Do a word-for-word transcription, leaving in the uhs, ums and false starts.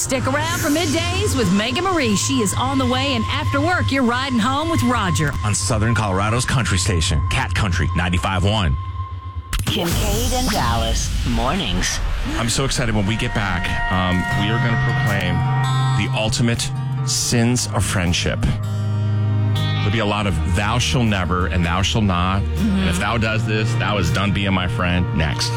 Stick around for middays with Megan Marie. She is on the way, and after work, you're riding home with Roger. On Southern Colorado's country station, Cat Country ninety-five point one. Kincaid and Dallas, mornings. I'm so excited when we get back. Um, we are going to proclaim the ultimate sins of friendship. There'll be a lot of thou shall never and thou shall not. Mm-hmm. And if thou does this, thou is done being my friend. Next.